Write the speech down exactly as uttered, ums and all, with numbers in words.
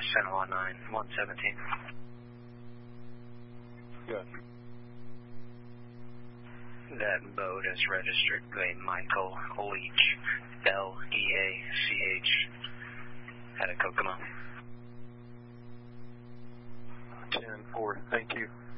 San Juan nine one seventeen. Good. That boat is registered to a Michael Leach, L E A C H, out of Kokomo. ten four, thank you.